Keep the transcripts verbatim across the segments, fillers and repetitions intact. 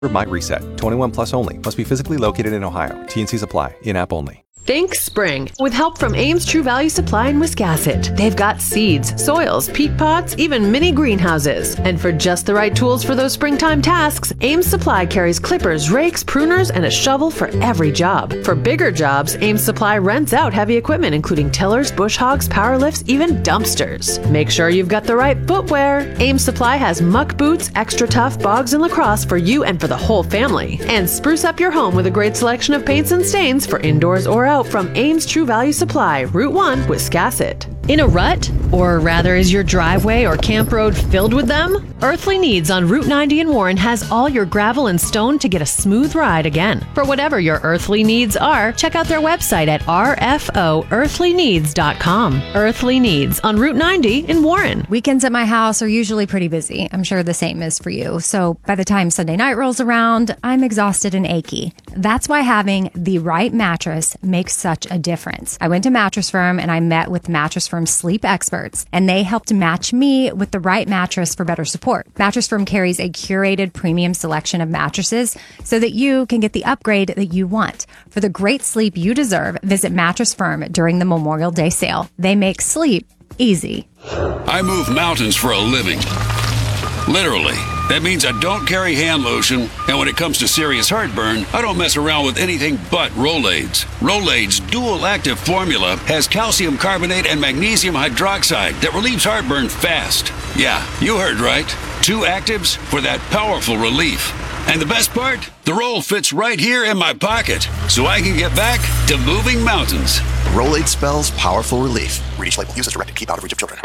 My Reset. twenty-one plus only. Must be physically located in Ohio. T and Cs apply. In-app only. Think spring with help from Ames True Value Supply in Wiscasset. They've got seeds, soils, peat pots, even mini greenhouses. And for just the right tools for those springtime tasks, Ames Supply carries clippers, rakes, pruners, and a shovel for every job. For bigger jobs, Ames Supply rents out heavy equipment including tillers, bush hogs, power lifts, even dumpsters. Make sure you've got the right footwear. Ames Supply has muck boots, extra tough, bogs, and lacrosse for you and for the whole family. And spruce up your home with a great selection of paints and stains for indoors or out from Ames True Value Supply, Route one, Wiscasset. In a rut? Or rather, is your driveway or camp road filled with them? Earthly Needs on Route ninety in Warren has all your gravel and stone to get a smooth ride again. For whatever your earthly needs are, check out their website at r f o earthly needs dot com. Earthly Needs on Route ninety in Warren. Weekends at my house are usually pretty busy. I'm sure the same is for you. So by the time Sunday night rolls around, I'm exhausted and achy. That's why having the right mattress makes such a difference. I went to Mattress Firm and I met with Mattress Firm sleep experts, and they helped match me with the right mattress for better support. Mattress Firm carries a curated premium selection of mattresses so that you can get the upgrade that you want. For the great sleep you deserve, visit Mattress Firm during the Memorial Day sale. They make sleep easy. I move mountains for a living. Literally. That means I don't carry hand lotion, and when it comes to serious heartburn, I don't mess around with anything but Rolaids. Rolaids' dual-active formula has calcium carbonate and magnesium hydroxide that relieves heartburn fast. Yeah, you heard right. Two actives for that powerful relief. And the best part? The roll fits right here in my pocket, so I can get back to moving mountains. Rolaid spells powerful relief. Read each label. Use as directed. Keep out of reach of children.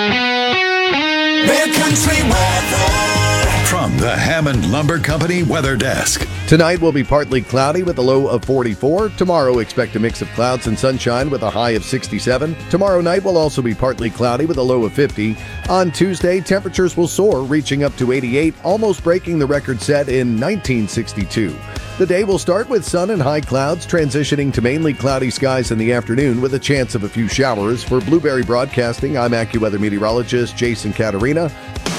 Mid-Country weather. From the Hammond Lumber Company Weather Desk. Tonight will be partly cloudy with a low of forty-four. Tomorrow, expect a mix of clouds and sunshine with a high of sixty-seven. Tomorrow night will also be partly cloudy with a low of fifty. On Tuesday, temperatures will soar, reaching up to eighty-eight, almost breaking the record set in nineteen sixty-two. The day will start with sun and high clouds, transitioning to mainly cloudy skies in the afternoon with a chance of a few showers. For Blueberry Broadcasting, I'm AccuWeather meteorologist Jason Caterina.